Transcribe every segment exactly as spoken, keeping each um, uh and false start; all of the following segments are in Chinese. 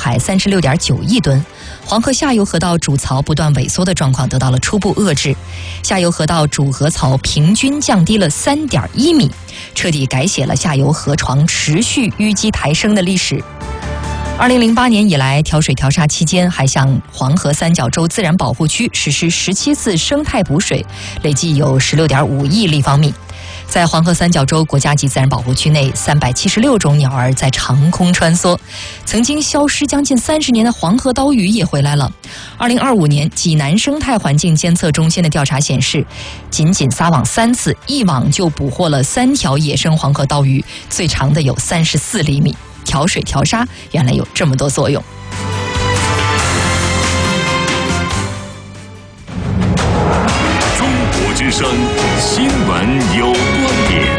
海三十六点九亿吨。黄河下游河道主槽不断萎缩的状况得到了初步遏制，下游河道主河槽平均降低了三点一米，彻底改写了下游河床持续淤积抬升的历史。二零零八年以来，调水调沙期间还向黄河三角洲自然保护区实施十七次生态补水，累计有十六点五亿立方米。在黄河三角洲国家级自然保护区内，三百七十六种鸟儿在长空穿梭。曾经消失将近三十年的黄河刀鱼也回来了。二零二五年，济南生态环境监测中心的调查显示，仅仅撒网三次，一网就捕获了三条野生黄河刀鱼，最长的有三十四厘米。调水调沙原来有这么多作用。 中国之声新闻有观点，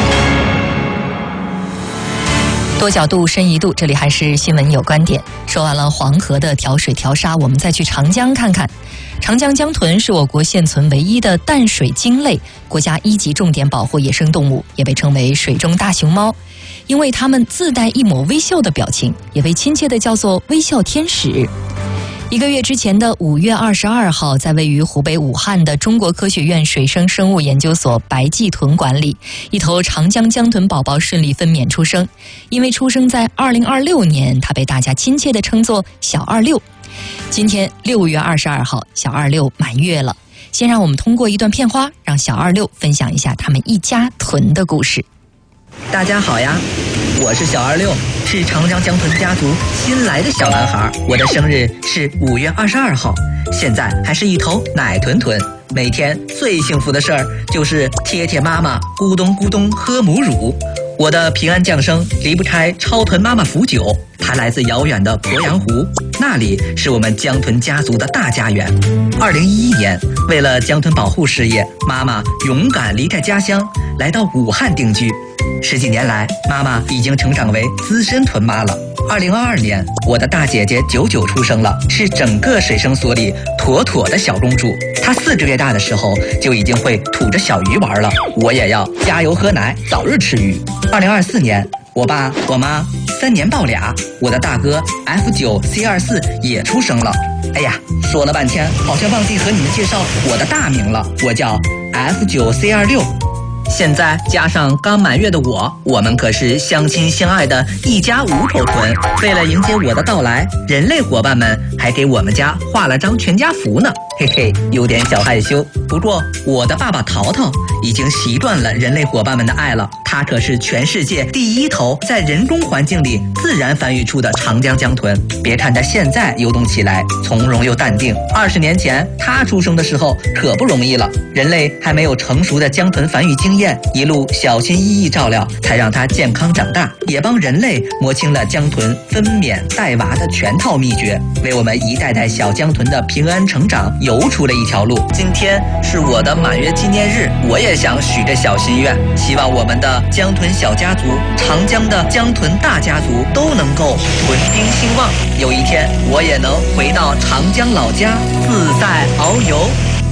多角度深一度，这里还是新闻有观点。说完了黄河的调水调沙，我们再去长江看看。长江江豚是我国现存唯一的淡水鲸类，国家一级重点保护野生动物，也被称为水中大熊猫，因为它们自带一抹微笑的表情，也被亲切地叫做微笑天使。一个月之前的五月二十二号，在位于湖北武汉的中国科学院水生生物研究所白暨豚馆里，一头长江江豚宝宝顺利分娩出生。因为出生在二零二六年，它被大家亲切地称作小二六。今天六月二十二号，小二六满月了。先让我们通过一段片花，让小二六分享一下他们一家豚的故事。 大家好呀，我是小二六，是长江江豚家族新来的小男孩。我的生日是五月二十二号，现在还是一头奶豚豚。每天最幸福的事儿就是贴贴妈妈咕咚咕咚喝母乳。我的平安降生离不开超豚妈妈福酒，它来自遥远的鄱阳湖，那里是我们江豚家族的大家园。二零一一年，为了江豚保护事业，妈妈勇敢离开家乡，来到武汉定居。十几年来，妈妈已经成长为资深豚妈了。二零二二年，我的大姐姐九九出生了，是整个水生所里妥妥的小公主。她四个月大的时候就已经会吐着小鱼玩了，我也要加油喝奶，早日吃鱼。二零二四年，我爸我妈三年抱俩，我的大哥 F 九 C 二四也出生了。哎呀，说了半天，好像忘记和你们介绍我的大名了，我叫 F 九 C 二六。现在加上刚满月的我，我们可是相亲相爱的一家五口豚。为了迎接我的到来，人类伙伴们还给我们家画了张全家福呢，嘿嘿，有点小害羞。不过我的爸爸淘淘已经习惯了人类伙伴们的爱了，他可是全世界第一头在人工环境里自然繁育出的长江江豚。别看他现在游动起来从容又淡定，二十年前他出生的时候可不容易了，人类还没有成熟的江豚繁育经验，一路小心翼翼照料，才让它健康长大，也帮人类摸清了江豚分娩带娃的全套秘诀，为我们一代代小江豚的平安成长游出了一条路。今天是我的满月纪念日，我也想许个小心愿，希望我们的江豚小家族、长江的江豚大家族都能够豚丁兴旺，有一天我也能回到长江老家自在遨游。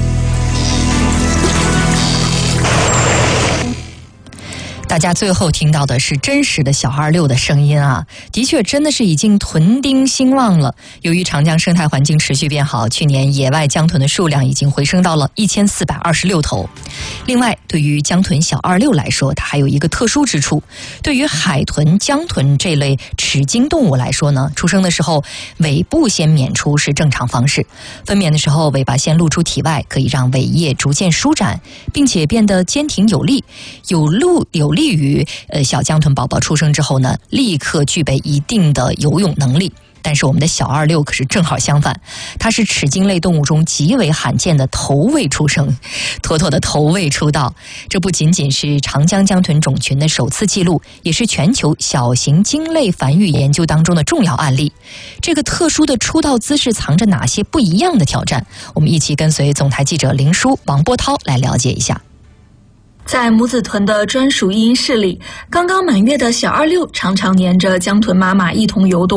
大家最后听到的是真实的小二六的声音啊，的确真的是已经豚丁兴旺了。由于长江生态环境持续变好，去年野外江豚的数量已经回升到了一千四百二十六头。另外，对于江豚小二六来说，它还有一个特殊之处。对于海豚、江豚这类齿鲸动物来说呢，出生的时候尾部先娩出是正常方式，分娩的时候尾巴先露出体外，可以让尾叶逐渐舒展，并且变得坚挺有力，有路有利于呃小江豚宝宝出生之后呢，立刻具备一定的游泳能力。但是我们的小二六可是正好相反，它是齿鲸类动物中极为罕见的头位出生，妥妥的头位出道。这不仅仅是长江江豚种群的首次记录，也是全球小型鲸类繁育研究当中的重要案例。这个特殊的出道姿势藏着哪些不一样的挑战？我们一起跟随总台记者林舒、王波涛来了解一下。 在母子豚的专属育婴室里，刚刚满月的小二六常常黏着江豚妈妈一同游动。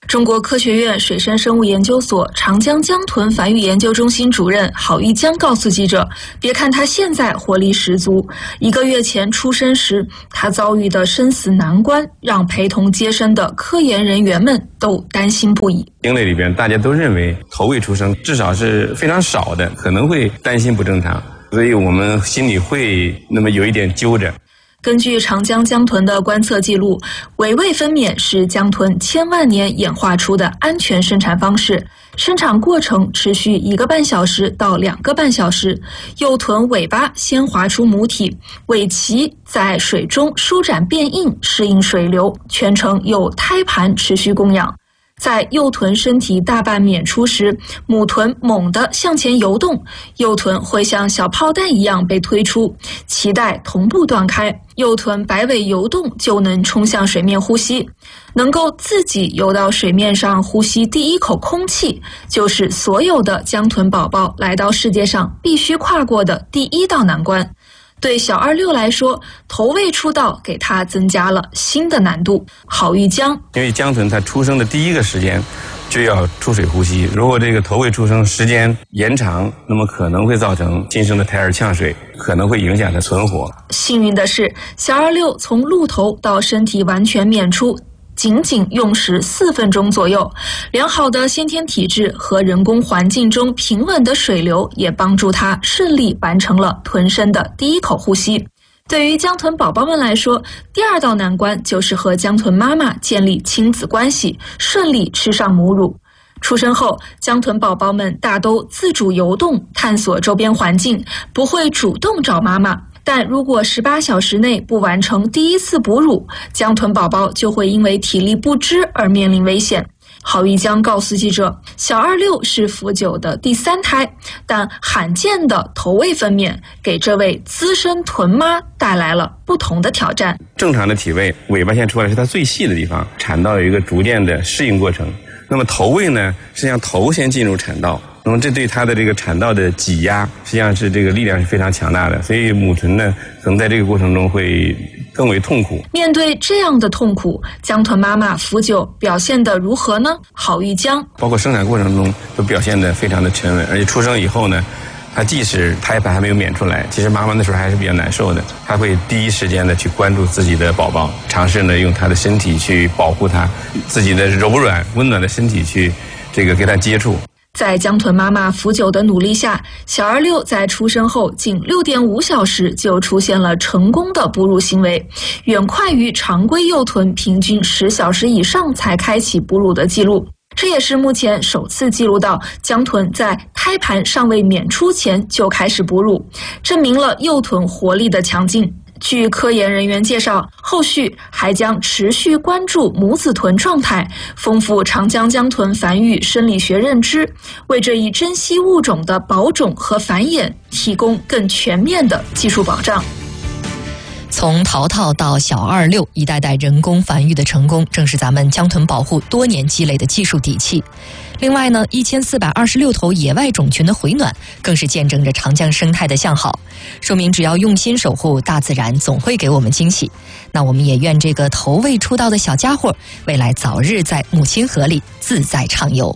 中国科学院水生生物研究所长江江豚繁育研究中心主任郝玉江告诉记者，别看他现在活力十足，一个月前出生时他遭遇的生死难关，让陪同接生的科研人员们都担心不已。 鲸类里边大家都认为头位出生至少是非常少的，可能会担心不正常，所以我们心里会那么有一点揪着。 根据长江江豚的观测记录，尾位分娩是江豚千万年演化出的安全生产方式，生产过程持续一个半小时到两个半小时，幼豚尾巴先滑出母体，尾鳍在水中舒展变硬，适应水流，全程由胎盘持续供养。在幼豚身体大半娩出时，母豚猛地向前游动，幼豚会像小炮弹一样被推出，脐带同步断开，幼豚摆尾游动就能冲向水面呼吸。能够自己游到水面上呼吸第一口空气，就是所有的江豚宝宝来到世界上必须跨过的第一道难关。对小二六来说，头位出道给他增加了新的难度。郝玉江， 因为江豚它出生的第一个时间就要出水呼吸，如果这个头位出生时间延长，那么可能会造成新生的胎儿呛水，可能会影响它存活。 幸运的是，小二六从鹿头到身体完全娩出仅仅用时四分钟左右，良好的先天体质和人工环境中平稳的水流也帮助他顺利完成了豚生的第一口呼吸。对于江豚宝宝们来说，第二道难关就是和江豚妈妈建立亲子关系，顺利吃上母乳。出生后，江豚宝宝们大都自主游动，探索周边环境，不会主动找妈妈。但如果十八小时内不完成第一次哺乳，江豚宝宝就会因为体力不支而面临危险。郝玉江告诉记者，小二六是福九的第三胎，但罕见的头位分娩给这位资深豚妈带来了不同的挑战。 正常的体位，尾巴线出来是它最细的地方，产道有一个逐渐的适应过程。那么头位呢，实际上头先进入产道，那么这对它的这个产道的挤压，实际上是这个力量是非常强大的，所以母豚呢，可能在这个过程中会更为痛苦。 面对这样的痛苦，江豚妈妈福九表现得如何呢？郝玉江， 包括生产过程中都表现得非常的沉稳，而且出生以后呢，它即使胎盘还没有娩出来，其实妈妈那时候还是比较难受的，她会第一时间的去关注自己的宝宝，尝试呢用她的身体去保护她，自己的柔软温暖的身体去这个给她接触。 在江豚妈妈福九的努力下，小二六在出生后仅 六点五小时就出现了成功的哺乳行为，远快于常规幼豚平均十小时以上才开启哺乳的记录。这也是目前首次记录到江豚在胎盘尚未娩出前就开始哺乳，证明了幼豚活力的强劲。据科研人员介绍，后续还将持续关注母子豚状态，丰富长江江豚繁育生理学认知，为这一珍稀物种的保种和繁衍提供更全面的技术保障。 从淘淘到小二六，一代代人工繁育的成功，正是咱们江豚保护多年积累的技术底气。另外呢，一千四百二十六头野外种群的回暖，更是见证着长江生态的向好，说明只要用心守护，大自然总会给我们惊喜。那我们也愿这个头未出道的小家伙，未来早日在母亲河里自在畅游。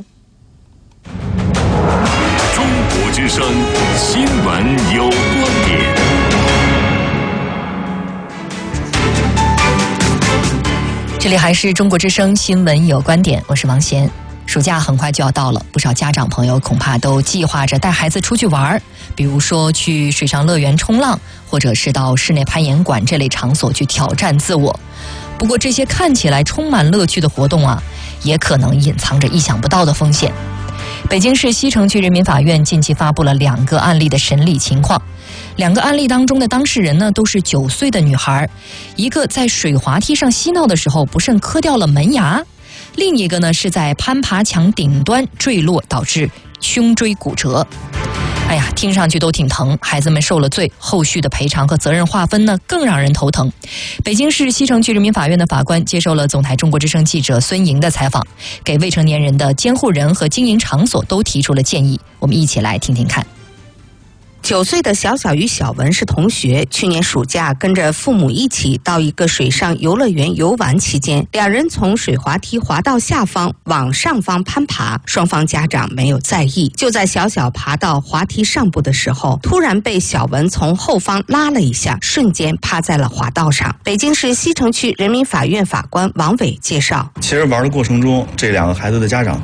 中国之声新闻有观点。 这里还是中国之声新闻有观点，我是王贤。暑假很快就要到了，不少家长朋友恐怕都计划着带孩子出去玩，比如说去水上乐园冲浪，或者是到室内攀岩馆这类场所去挑战自我。不过这些看起来充满乐趣的活动啊，也可能隐藏着意想不到的风险。北京市西城区人民法院近期发布了两个案例的审理情况，两个案例当中的当事人呢都是九岁的女孩，一个在水滑梯上嬉闹的时候不慎磕掉了门牙，另一个呢是在攀爬墙顶端坠落导致胸椎骨折。哎呀，听上去都挺疼，孩子们受了罪，后续的赔偿和责任划分呢更让人头疼。北京市西城区人民法院的法官接受了总台中国之声记者孙莹的采访，给未成年人的监护人和经营场所都提出了建议，我们一起来听听看。 九岁的小小与小文是同学，去年暑假跟着父母一起到一个水上游乐园游玩期间，两人从水滑梯滑到下方往上方攀爬，双方家长没有在意。就在小小爬到滑梯上部的时候，突然被小文从后方拉了一下，瞬间趴在了滑道上。北京市西城区人民法院法官王伟介绍， 其实玩的过程中，这两个孩子的家长